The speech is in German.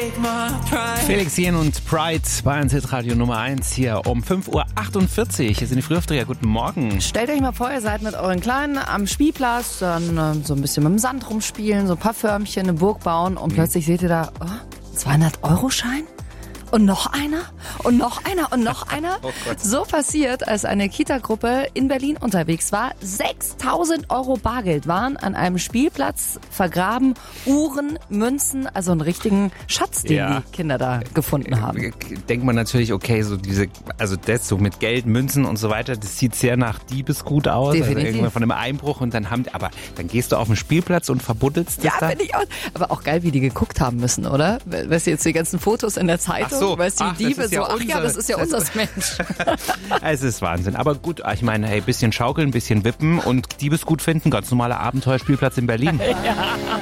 Felix Jähn und Pride bei 1 Radio Nummer 1 hier um 5.48 Uhr. Hier sind die Frühaufsteher. Guten Morgen. Stellt euch mal vor, ihr seid mit euren Kleinen am Spielplatz, dann so ein bisschen mit dem Sand rumspielen, so ein paar Förmchen, eine Burg bauen und plötzlich seht ihr da, 200-Euro-Schein? Und noch einer? Und noch einer? Und noch einer? Oh Gott. So passiert, als eine Kita-Gruppe in Berlin unterwegs war. 6.000 Euro Bargeld waren an einem Spielplatz vergraben. Uhren, Münzen, also einen richtigen Schatz, den die Kinder da gefunden haben. Denkt man natürlich, okay, so das so mit Geld, Münzen und so weiter, das sieht sehr nach Diebesgut aus. Definitiv. Also irgendwann von einem Einbruch und dann gehst du auf den Spielplatz und verbuddelst das Ja, da. finde ich auch. Aber auch geil, wie die geguckt haben müssen, oder? Weißt du, jetzt die ganzen Fotos in der Zeitung, weißt du, die Diebe so, das ist ja unser Mensch. Es ist Wahnsinn. Aber gut, ich meine, hey, bisschen schaukeln, bisschen wippen und Diebesgut finden, ganz normaler Abenteuerspielplatz in Berlin. Ja.